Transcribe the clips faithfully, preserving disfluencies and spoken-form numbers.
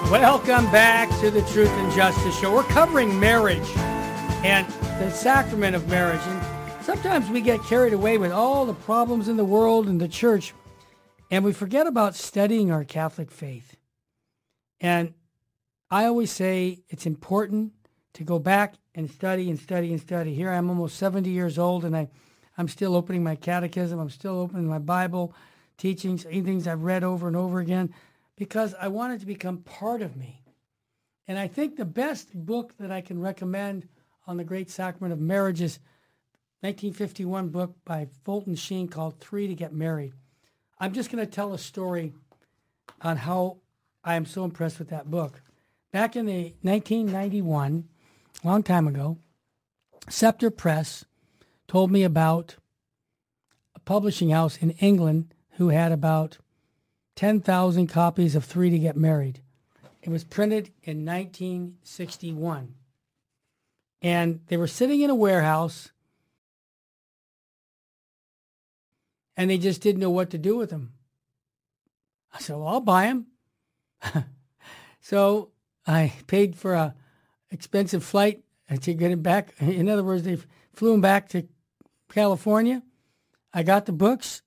Welcome back to the Truth and Justice Show. We're covering marriage and the sacrament of marriage. And sometimes we get carried away with all the problems in the world and the church, and we forget about studying our Catholic faith. And I always say it's important to go back and study and study and study. Here I am almost seventy years old, and I, I'm still opening my catechism. I'm still opening my Bible teachings, things I've read over and over again, because I want it to become part of me. And I think the best book that I can recommend on the great sacrament of marriage is nineteen fifty-one book by Fulton Sheen called Three to Get Married. I'm just going to tell a story on how I am so impressed with that book. Back in the nineteen ninety-one, a long time ago, Scepter Press told me about a publishing house in England who had about ten thousand copies of Three to Get Married. It was printed in nineteen sixty-one. And they were sitting in a warehouse, and they just didn't know what to do with them. I said, well, I'll buy them. So I paid for a expensive flight to get it back. In other words, they flew them back to California. I got the books,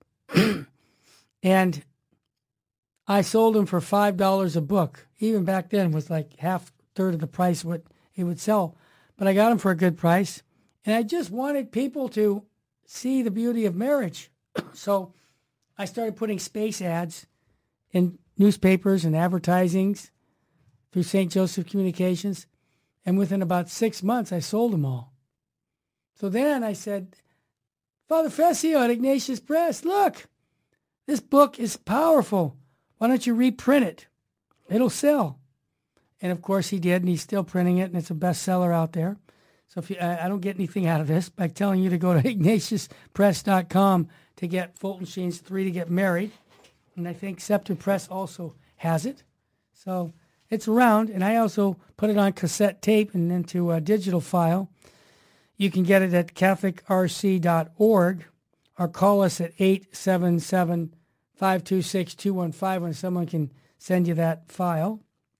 and I sold them for five dollars a book. Even back then, it was like half, third of the price what it would sell. But I got them for a good price. And I just wanted people to see the beauty of marriage. So I started putting space ads in newspapers and advertisings through Saint Joseph Communications. And within about six months, I sold them all. So then I said, Father Fessio at Ignatius Press, look, this book is powerful. Why don't you reprint it? It'll sell. And of course he did, and he's still printing it, and it's a bestseller out there. So if you, I, I don't get anything out of this by telling you to go to ignatius press dot com to get Fulton Sheen's Three to Get Married. And I think Scepter Press also has it. So it's around, and I also put it on cassette tape and into a digital file. You can get it at catholic r c dot org or call us at eight seven seven, five two six, two one five when someone can send you that file.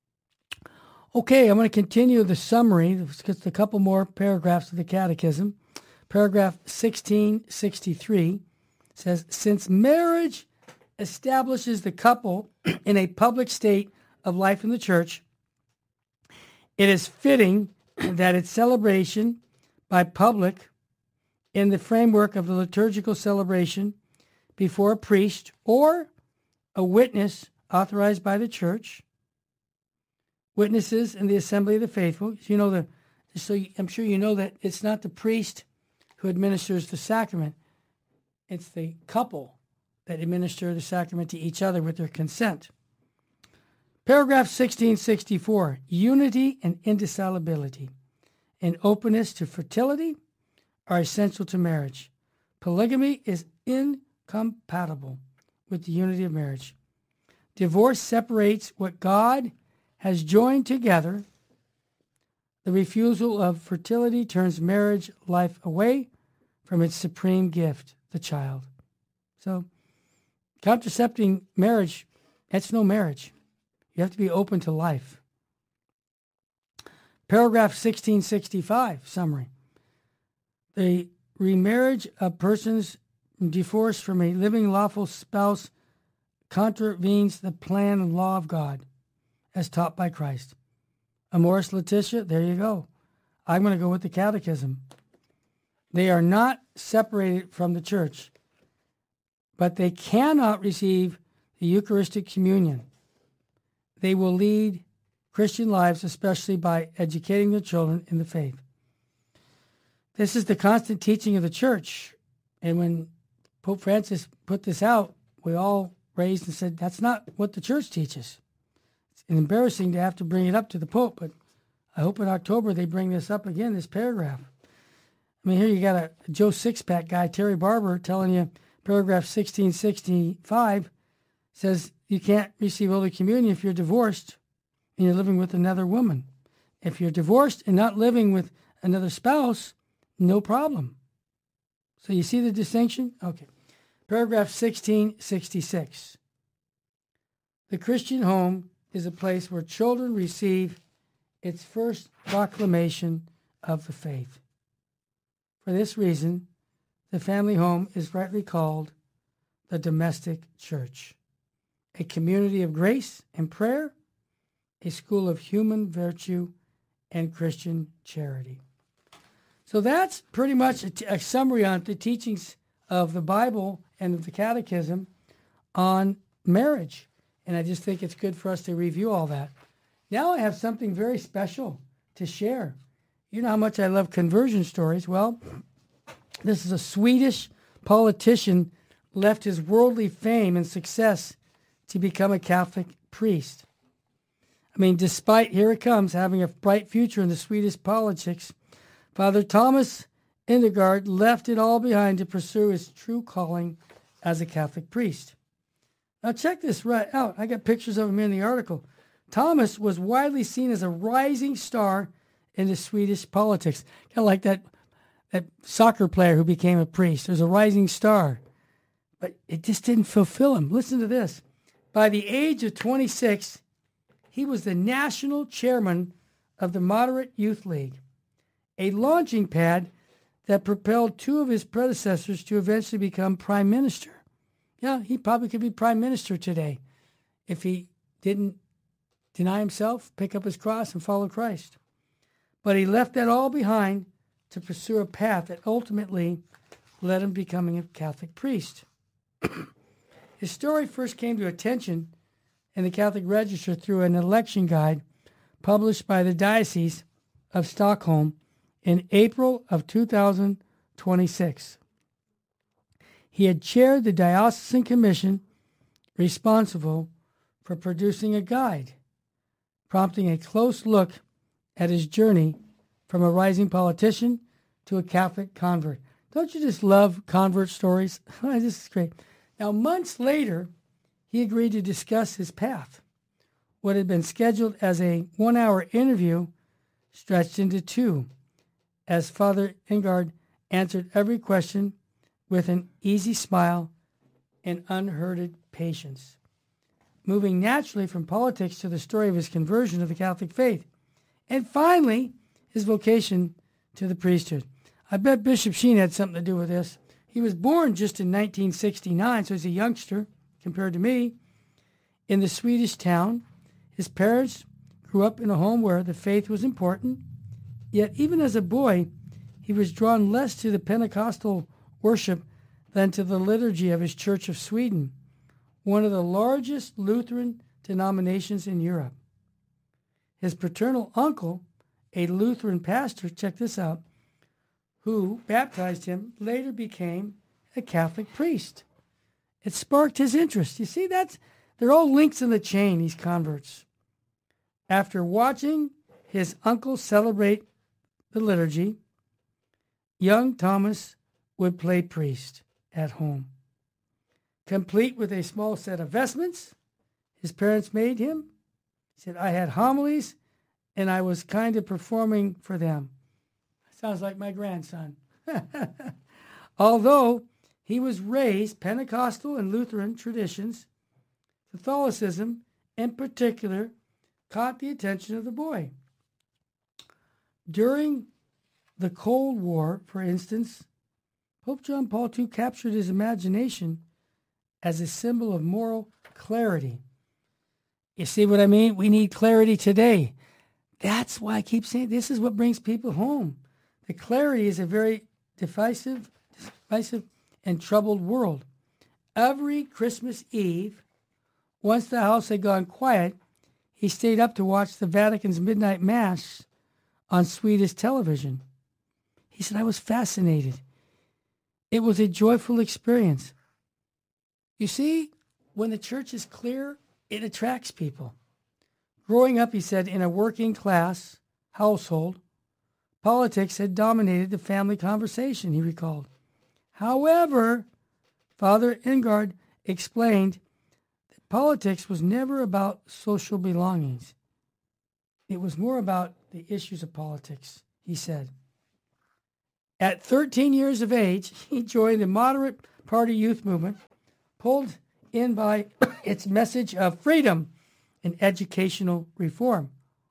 Okay, I'm going to continue the summary. Just a couple more paragraphs of the Catechism. Paragraph sixteen sixty-three says, since marriage establishes the couple in a public state of life in the church, it is fitting that its celebration by public in the framework of the liturgical celebration before a priest or a witness authorized by the church, witnesses in the assembly of the faithful. You know the, so I'm sure you know that it's not the priest who administers the sacrament. It's the couple that administer the sacrament to each other with their consent. Paragraph sixteen sixty-four, unity and indissolubility and openness to fertility are essential to marriage. Polygamy is incompatible with the unity of marriage. Divorce separates what God has joined together. The refusal of fertility turns marriage life away from its supreme gift, the child. So, contracepting marriage, that's no marriage. You have to be open to life. Paragraph sixteen sixty-five, summary. The remarriage of persons divorced from a living lawful spouse contravenes the plan and law of God as taught by Christ. Amoris Laetitia, there you go. I'm going to go with the Catechism. They are not separated from the church, but they cannot receive the Eucharistic communion. They will lead Christian lives, especially by educating their children in the faith. This is the constant teaching of the church. And when Pope Francis put this out, we all raised and said, that's not what the church teaches. It's embarrassing to have to bring it up to the Pope, but I hope in October they bring this up again, this paragraph. I mean, here you got a Joe Sixpack guy, Terry Barber, telling you paragraph sixteen sixty-five says you can't receive Holy Communion if you're divorced and you're living with another woman. If you're divorced and not living with another spouse, no problem. So you see the distinction? Okay. Paragraph sixteen sixty-six. The Christian home is a place where children receive its first proclamation of the faith. For this reason, the family home is rightly called the domestic church, a community of grace and prayer, a school of human virtue and Christian charity. So that's pretty much a, t- a summary on the teachings of the Bible and of the Catechism on marriage. And I just think it's good for us to review all that. Now I have something very special to share. You know how much I love conversion stories. Well, this is a Swedish politician left his worldly fame and success to become a Catholic priest. I mean, despite, here it comes, having a bright future in the Swedish politics, Father Thomas Indergaard left it all behind to pursue his true calling as a Catholic priest. Now check this right out. I got pictures of him in the article. Thomas was widely seen as a rising star in the Swedish politics. Kind of like that, that soccer player who became a priest. There's a rising star. But it just didn't fulfill him. Listen to this. By the age of twenty-six, he was the national chairman of the Moderate Youth League, a launching pad that propelled two of his predecessors to eventually become prime minister. Yeah, he probably could be prime minister today if he didn't deny himself, pick up his cross, and follow Christ. But he left that all behind to pursue a path that ultimately led him becoming a Catholic priest. His story first came to attention in the Catholic Register through an election guide published by the Diocese of Stockholm in April of two thousand twenty-six. He had chaired the diocesan commission responsible for producing a guide, prompting a close look at his journey from a rising politician to a Catholic convert. Don't you just love convert stories? This is great. Now, months later, he agreed to discuss his path. What had been scheduled as a one-hour interview stretched into two, as Father Indergaard answered every question with an easy smile and unhurried patience, moving naturally from politics to the story of his conversion to the Catholic faith, and finally, his vocation to the priesthood. I bet Bishop Sheen had something to do with this. He was born just in nineteen sixty-nine, so he's a youngster compared to me, in the Swedish town. His parents grew up in a home where the faith was important, yet even as a boy, he was drawn less to the Pentecostal worship than to the liturgy of his Church of Sweden, one of the largest Lutheran denominations in Europe. His paternal uncle, a Lutheran pastor, check this out, who baptized him, later became a Catholic priest. It sparked his interest. You see, that's they're all links in the chain, these converts. After watching his uncle celebrate the liturgy, young Thomas would play priest at home. Complete with a small set of vestments his parents made him. He said, I had homilies, and I was kind of performing for them. Sounds like my grandson. Although he was raised Pentecostal and Lutheran traditions, Catholicism in particular caught the attention of the boy. During the Cold War, for instance, Pope John Paul the Second captured his imagination as a symbol of moral clarity. You see what I mean? We need clarity today. That's why I keep saying this is what brings people home. The clarity is a very divisive, divisive and troubled world. Every Christmas Eve, once the house had gone quiet, he stayed up to watch the Vatican's midnight mass on Swedish television. He said, I was fascinated. It was a joyful experience. You see, when the church is clear, it attracts people. Growing up, he said, in a working class household, politics had dominated the family conversation, he recalled. However, Father Indergaard explained that politics was never about social belongings. It was more about the issues of politics, he said. At thirteen years of age, he joined the Moderate Party youth movement, pulled in by its message of freedom and educational reform.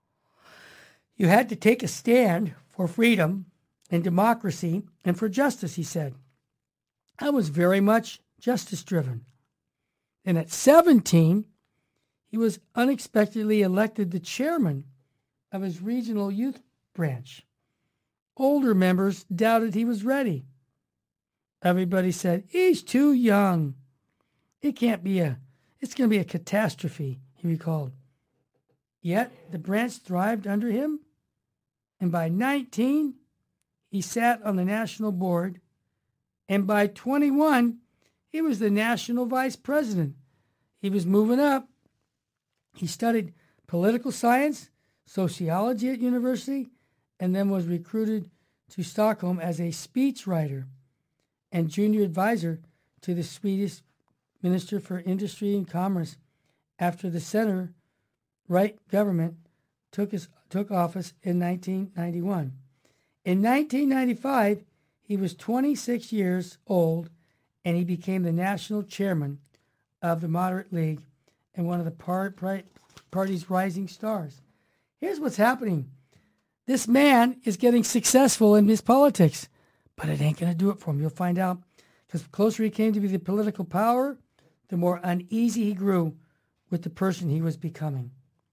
You had to take a stand for freedom and democracy and for justice, he said. I was very much justice-driven. And at seventeen, he was unexpectedly elected the chairman of his regional youth branch. Older members doubted he was ready. Everybody said, he's too young. It can't be a, it's going to be a catastrophe, he recalled. Yet the branch thrived under him, and by nineteen, he sat on the national board, and by twenty-one, he was the national vice president. He was moving up. He studied political science, sociology at university, and then was recruited to Stockholm as a speechwriter and junior advisor to the Swedish Minister for Industry and Commerce after the center-right government took, his, took office in nineteen ninety-one. In nineteen ninety-five, he was twenty-six years old, and he became the national chairman of the Moderate League and one of the par- par- party's rising stars. Here's what's happening. This man is getting successful in his politics, but it ain't going to do it for him. You'll find out, because the closer he came to be the political power, the more uneasy he grew with the person he was becoming.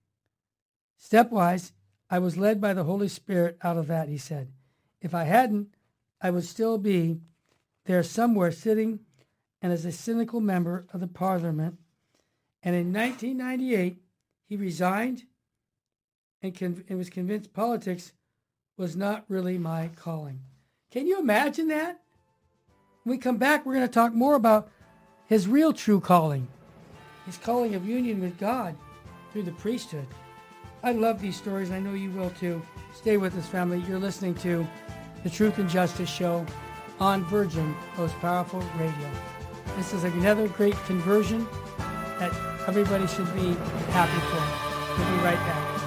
Stepwise, I was led by the Holy Spirit out of that, he said. If I hadn't, I would still be there somewhere sitting and as a cynical member of the parliament. And in nineteen ninety-eight, he resigned and, con- and was convinced politics was not really my calling. Can you imagine that? When we come back, we're going to talk more about his real true calling, his calling of union with God through the priesthood. I love these stories, and I know you will too. Stay with us, family. You're listening to the Truth and Justice Show on Virgin Most Powerful Radio. This is another great conversion that everybody should be happy for. We'll be right back.